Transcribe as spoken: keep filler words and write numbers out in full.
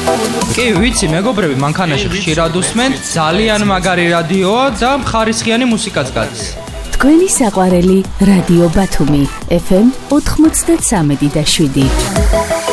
კი, ვიცი, მეგობრები, მანქანაში ხშირად უსმენთ, ძალიან მაგარი რადიოა და ხარისხიანი მუსიკაც გადის. თქვენი საყვარელი რადიო ბათუმი, ეფ ემ ოთხმოცდასამი და შვიდი.